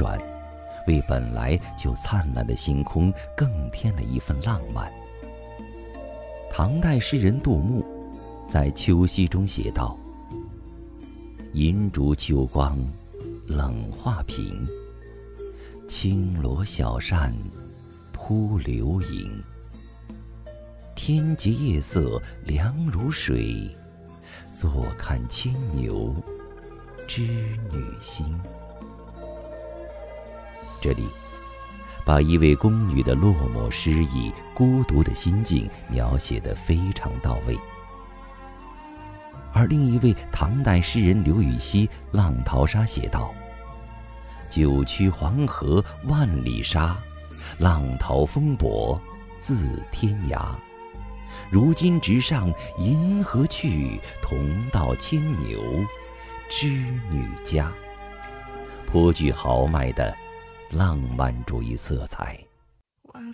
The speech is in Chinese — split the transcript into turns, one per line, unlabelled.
转，为本来就灿烂的星空更添了一份浪漫。唐代诗人杜牧在《秋夕》中写道：银烛秋光冷画屏，轻罗小扇扑流萤。天洁夜色凉如水，坐看牵牛织女星。这里把一位宫女的落寞失意、孤独的心境描写得非常到位。而另一位唐代诗人刘禹锡《浪淘沙》写道：九曲黄河万里沙，浪淘风簸自天涯。如今直上银河去，同到牵牛织女家。颇具豪迈的浪漫主义色彩。